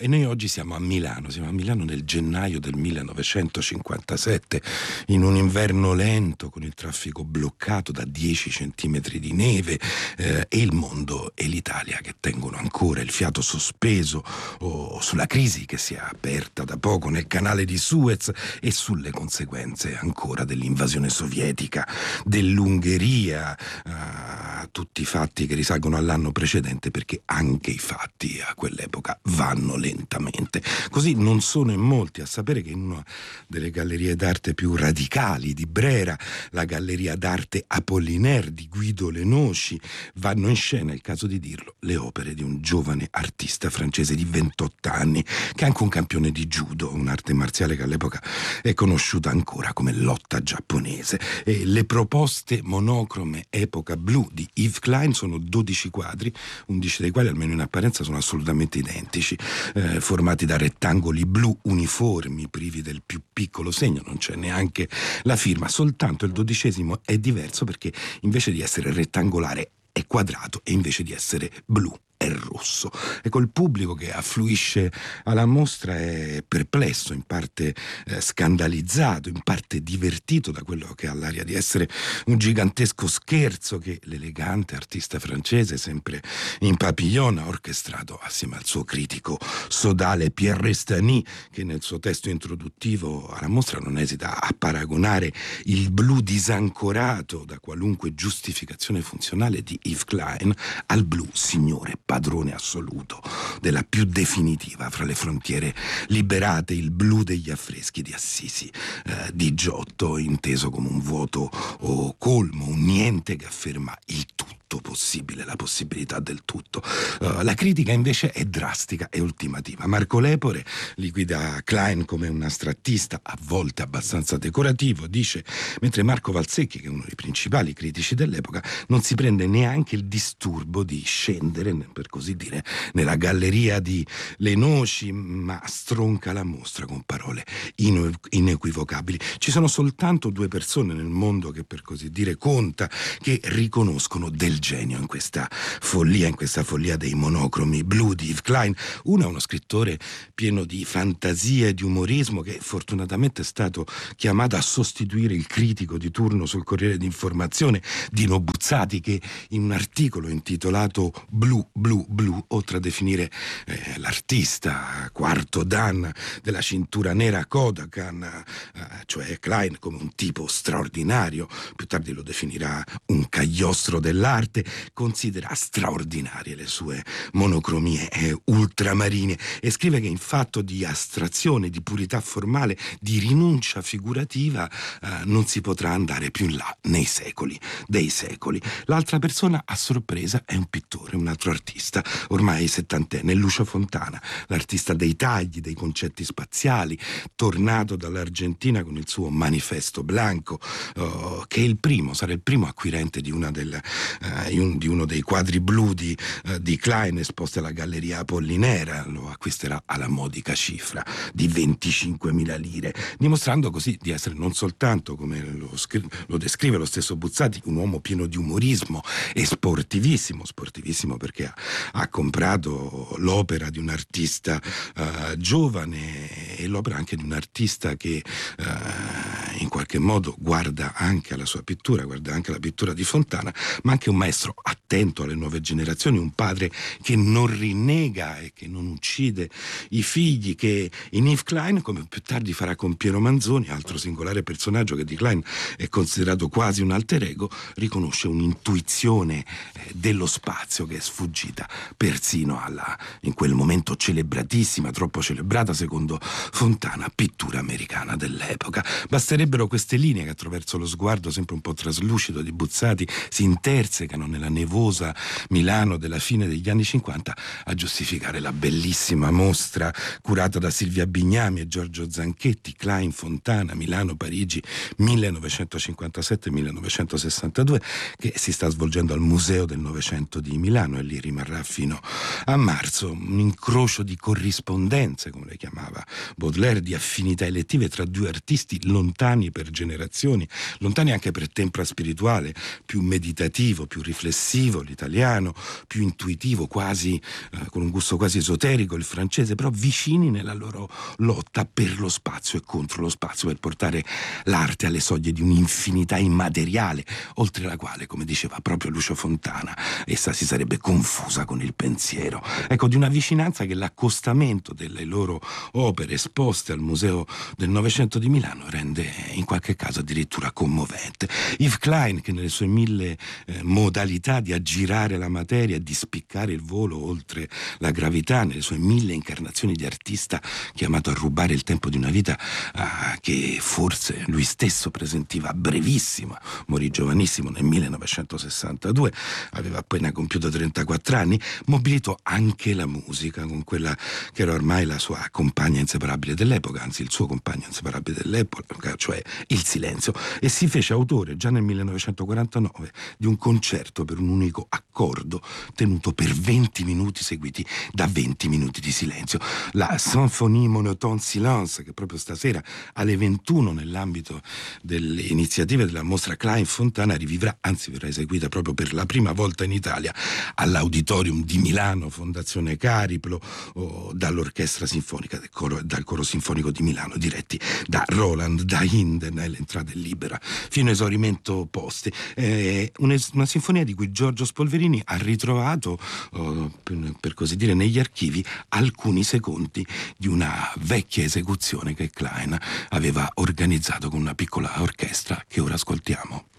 E noi oggi siamo a Milano nel gennaio del 1957, in un inverno lento, con il traffico bloccato da 10 centimetri di neve, e il mondo e l'Italia che tengono ancora il fiato sospeso sulla crisi che si è aperta da poco nel canale di Suez e sulle conseguenze ancora dell'invasione sovietica, dell'Ungheria, tutti fatti che risalgono all'anno precedente, perché anche i fatti a quell'epoca vanno lentamente. Così non sono in molti a sapere che in una delle gallerie d'arte più radicali di Brera, la Galleria d'Arte Apollinaire di Guido Lenoci, vanno in scena, è il caso di dirlo, le opere di un giovane artista francese di 28 anni, che è anche un campione di judo, un'arte marziale che all'epoca è conosciuta ancora come lotta giapponese. E le proposte monocrome epoca blu di Yves Klein sono 12 quadri, 11 dei quali almeno in apparenza sono assolutamente identici, formati da rettangoli blu uniformi, privi del più piccolo segno, non c'è neanche la firma, soltanto il 12° è diverso, perché invece di essere rettangolare è quadrato e invece di essere blu è rosso. Ecco, il pubblico che affluisce alla mostra è perplesso, in parte scandalizzato, in parte divertito da quello che ha l'aria di essere un gigantesco scherzo che l'elegante artista francese, sempre in papillon, ha orchestrato assieme al suo critico sodale Pierre Restany, che nel suo testo introduttivo alla mostra non esita a paragonare il blu disancorato da qualunque giustificazione funzionale di Yves Klein al blu signore padrone assoluto della più definitiva fra le frontiere liberate, il blu degli affreschi di Assisi, di Giotto, inteso come un vuoto o colmo, un niente che afferma il tutto possibile, la possibilità del tutto. La critica invece è drastica e ultimativa. Marco Lepore liquida Klein come un astrattista, a volte abbastanza decorativo, dice, mentre Marco Valsecchi, che è uno dei principali critici dell'epoca, non si prende neanche il disturbo di scendere, per così dire, nella galleria di Lenoci, ma stronca la mostra con parole inequivocabili. Ci sono soltanto 2 persone nel mondo che, per così dire, conta, che riconoscono del genio in questa follia dei monocromi blu di Yves Klein. Uno è uno scrittore pieno di fantasia e di umorismo, che fortunatamente è stato chiamato a sostituire il critico di turno sul Corriere d'Informazione, Dino Buzzati, che in un articolo intitolato Blu, blu, blu, oltre a definire l'artista quarto dan della cintura nera Kodokan, cioè Klein, come un tipo straordinario, più tardi lo definirà un cagliostro dell'arte, considera straordinarie le sue monocromie ultramarine e scrive che in fatto di astrazione, di purità formale, di rinuncia figurativa, non si potrà andare più in là nei secoli dei secoli. L'altra persona a sorpresa è un pittore, un altro artista, ormai settantenne, Lucio Fontana, l'artista dei tagli, dei concetti spaziali, tornato dall'Argentina con il suo Manifesto Blanco, che è sarà il primo acquirente di uno dei quadri blu di Klein esposti alla Galleria Apollinaire. Lo acquisterà alla modica cifra di 25.000 lire, dimostrando così di essere non soltanto, come lo descrive lo stesso Buzzati, un uomo pieno di umorismo e sportivissimo perché ha comprato l'opera di un artista giovane e l'opera anche di un artista che in qualche modo guarda anche alla sua pittura, guarda anche alla pittura di Fontana, ma anche un maestro attento alle nuove generazioni, un padre che non rinnega e che non uccide i figli, che in Yves Klein, come più tardi farà con Piero Manzoni, altro singolare personaggio che di Klein è considerato quasi un alter ego, riconosce un'intuizione dello spazio che è sfuggita persino alla, in quel momento celebratissima, troppo celebrata secondo Fontana, pittura americana dell'epoca. Basterebbero queste linee che attraverso lo sguardo sempre un po' traslucido di Buzzati si intersecano nella nevosa Milano della fine degli anni 50 a giustificare la bellissima mostra curata da Silvia Bignami e Giorgio Zanchetti, Klein, Fontana, Milano, Parigi 1957-1962, che si sta svolgendo al Museo del Novecento di Milano e lì rimarrà fino a marzo. Un incrocio di corrispondenze, come le chiamava Baudelaire, di affinità elettive tra 2 artisti lontani per generazioni, lontani anche per tempra spirituale, più meditativo, più riflessivo l'italiano, più intuitivo, quasi con un gusto quasi esoterico il francese, però vicini nella loro lotta per lo spazio e contro lo spazio, per portare l'arte alle soglie di un'infinità immateriale, oltre la quale, come diceva proprio Lucio Fontana, essa si sarebbe confusa con il pensiero. Ecco, di una vicinanza che l'accostamento delle loro opere esposte al Museo del Novecento di Milano rende in qualche caso addirittura commovente. Yves Klein, che nelle sue mille modalità di aggirare la materia, di spiccare il volo oltre la gravità, nelle sue mille incarnazioni di artista chiamato a rubare il tempo di una vita che forse lui stesso presentiva brevissima, morì giovanissimo nel 1962, aveva appena compiuto 34 anni, mobilitò anche la musica con quella che era ormai la sua compagna inseparabile dell'epoca, anzi il suo compagno inseparabile dell'epoca, cioè il silenzio, e si fece autore già nel 1949 di un concerto per un unico accordo tenuto per 20 minuti seguiti da 20 minuti di silenzio, la Symphonie Monotone Silence, che proprio stasera alle 21 nell'ambito delle iniziative della mostra Klein Fontana rivivrà, anzi verrà eseguita proprio per la prima volta in Italia all'Auditorium di Milano, Fondazione Cariplo, dall'Orchestra Sinfonica dal Coro Sinfonico di Milano, diretti da Roland, da Hinden, l'entrata è libera fino a esaurimento posti. Una sinfonia di cui Giorgio Spolverini ha ritrovato, per così dire, negli archivi alcuni secondi di una vecchia esecuzione che Klein aveva organizzato con una piccola orchestra che ora ascoltiamo.